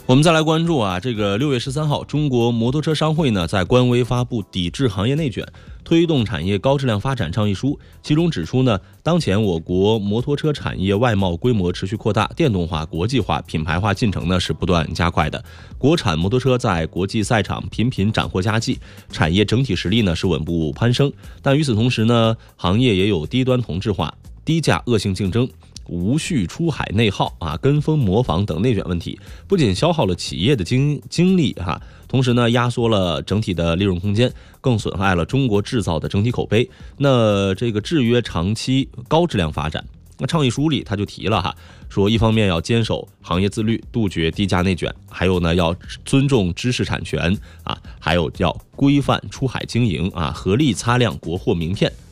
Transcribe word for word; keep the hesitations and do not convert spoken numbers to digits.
我们再来关注啊，这个六月十三号，中国摩托车商会呢在官微发布抵制行业内卷、推动产业高质量发展倡议书，其中指出呢，当前我国摩托车产业外贸规模持续扩大，电动化、国际化、品牌化进程呢是不断加快的，国产摩托车在国际赛场频频斩获佳绩，产业整体实力呢是稳步攀升。但与此同时呢，行业也有低端同质化、低价恶性竞争、无序出海内耗啊、跟风模仿等内卷问题，不仅消耗了企业的精精力哈、啊，同时呢压缩了整体的利润空间，更损害了中国制造的整体口碑。那这个制约长期高质量发展。那倡议书里他就提了哈，说一方面要坚守行业自律，杜绝低价内卷，还有呢要尊重知识产权啊，还有要规范出海经营啊，合力擦亮国货名片。